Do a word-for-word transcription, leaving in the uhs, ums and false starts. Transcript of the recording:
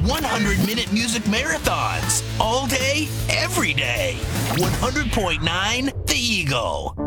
one hundred minute music marathons. All day, every day. one hundred point nine The Eagle.